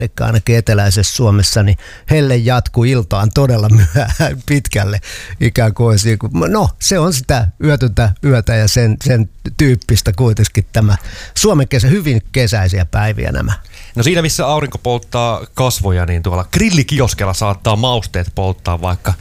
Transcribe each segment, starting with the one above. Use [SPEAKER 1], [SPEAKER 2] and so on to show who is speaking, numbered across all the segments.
[SPEAKER 1] ainakin eteläisessä Suomessa, niin helle jatkuu iltaan todella myöhään pitkälle ikään kuin olisi, no se on sitä yötöntä yötä ja sen tyyppistä kuitenkin tämä Suomen kesä, hyvin kesäisiä päiviä nämä.
[SPEAKER 2] No siinä missä aurinko polttaa kasvoja, niin tuolla grillikioskella saattaa mausteet polttaa vaikka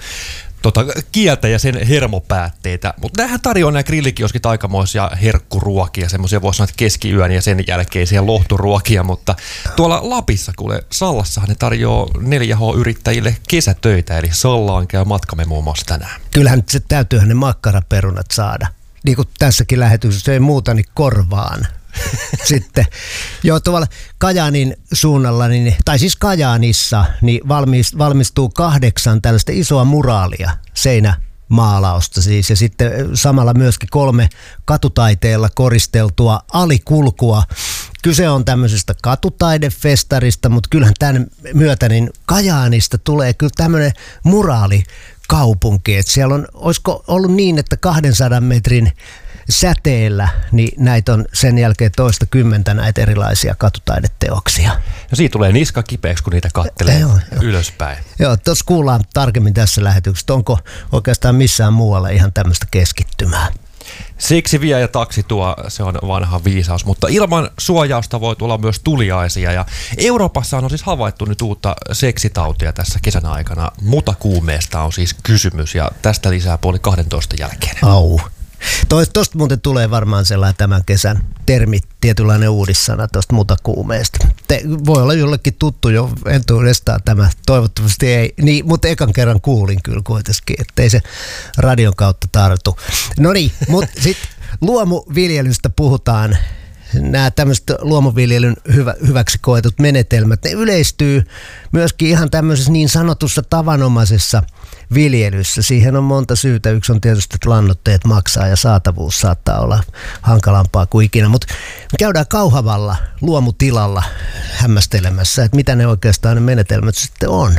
[SPEAKER 2] kieltä ja sen hermopäätteitä. Mutta nämähän tarjoaa nämä grillikioskit aikamoisia herkkuruokia, semmoisia voisi sanoa, että keskiyön ja sen jälkeisiä lohturuokia, mutta tuolla Lapissa, kuule Sallassahan ne tarjoaa 4H-yrittäjille kesätöitä, eli Sallaan käy matkamme muun muassa tänään.
[SPEAKER 1] Kyllähän se täytyyhän ne makkaraperunat saada. Niin kuin tässäkin lähetyksessä, ei muuta niin korvaan. Sitten joo, tuolla Kajaanin suunnalla, tai siis Kajaanissa, niin valmistuu 8 tällaista isoa muraalia, seinämaalausta siis, ja sitten samalla myöskin 3 katutaiteella koristeltua alikulkua. Kyse on tämmöisestä katutaidefestarista, mutta kyllähän tämän myötä niin Kajaanista tulee kyllä tämmöinen muraalikaupunki, että siellä on, olisiko ollut niin, että 200 metrin säteellä, niin näitä on sen jälkeen 10 näitä erilaisia katutaideteoksia.
[SPEAKER 2] No siitä tulee niska kipeäksi, kun niitä kattelee ylöspäin.
[SPEAKER 1] Joo, tuossa kuullaan tarkemmin tässä lähetyksessä, onko oikeastaan missään muualla ihan tämmöistä keskittymää.
[SPEAKER 2] Siksi vie ja taksi tuo, se on vanha viisaus, mutta ilman suojausta voi tulla myös tuliaisia. Ja Euroopassa on siis havaittu nyt uutta seksitautia tässä kesän aikana. Mutakuumeesta on siis kysymys ja tästä lisää 11:30 jälkeen.
[SPEAKER 1] Au. Tuosta muuten tulee varmaan sellainen tämän kesän termi, tietynlainen uudissana tuosta mutakuumeesta. Voi olla jollekin tuttu jo entuudestaan tämä, toivottavasti ei, niin, mutta ekan kerran kuulin kyllä kuitenkin, ettei se radion kautta tartu. No niin, mutta sitten luomuviljelystä puhutaan. Nämä tämmöiset luomuviljelyn hyväksi koetut menetelmät, ne yleistyy myöskin ihan tämmöisessä niin sanotussa tavanomaisessa viljelyssä. Siihen on monta syytä. Yksi on tietysti, että lannoitteet maksaa ja saatavuus saattaa olla hankalampaa kuin ikinä. Mutta käydään Kauhavalla luomutilalla hämmästelemässä, että mitä ne oikeastaan ne menetelmät sitten on.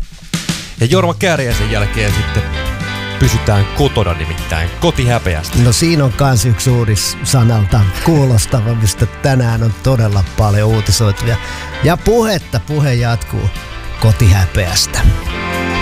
[SPEAKER 2] Ja Jorma Kääriäisen jälkeen sitten pysytään kotona, nimittäin kotihäpeästä.
[SPEAKER 1] No siinä on kans yksi uudissanalta kuulostava, mistä tänään on todella paljon uutisoituja. Ja puhe jatkuu kotihäpeästä.